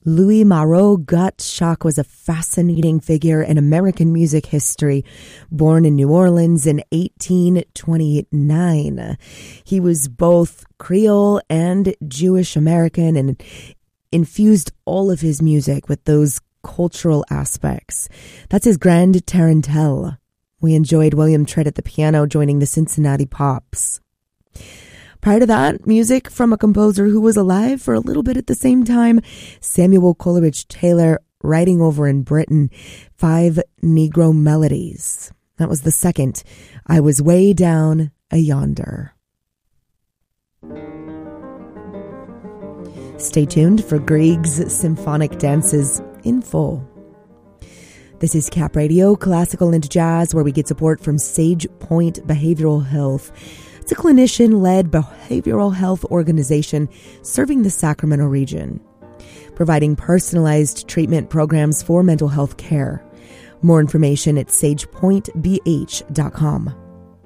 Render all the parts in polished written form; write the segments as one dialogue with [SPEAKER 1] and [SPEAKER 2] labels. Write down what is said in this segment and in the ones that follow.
[SPEAKER 1] Louis Moreau Gottschalk was a fascinating figure in American music history. Born in New Orleans in 1829, he was both Creole and Jewish American and infused all of his music with those cultural aspects. That's his grand tarantelle. We enjoyed William Tritt at the piano joining the Cincinnati Pops. Prior to that, music from a composer who was alive for a little bit at the same time, Samuel Coleridge Taylor, writing over in Britain, 5 Negro Melodies. That was the second, I Was Way Down a Yonder. Stay tuned for Grieg's symphonic dances in full. This is Cap Radio, classical and jazz, where we get support from Sage Point Behavioral Health. It's a clinician-led behavioral health organization serving the Sacramento region, providing personalized treatment programs for mental health care. More information at sagepointbh.com.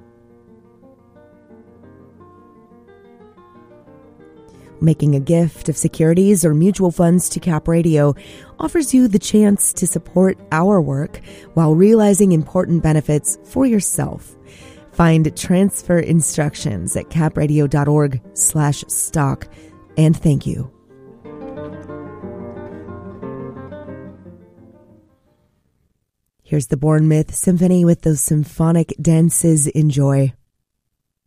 [SPEAKER 1] Making a gift of securities or mutual funds to Cap Radio offers you the chance to support our work while realizing important benefits for yourself. Find transfer instructions at capradio.org/stock, and thank you. Here's the Bournemouth Symphony with those symphonic dances. Enjoy.